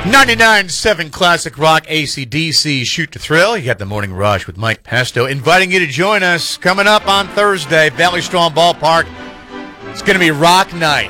99.7 Classic Rock AC/DC Shoot to Thrill. You got the Morning Rush with Mike Pesto inviting you to join us coming up on Thursday, Valley Strong Ballpark. It's going to be Rock Night.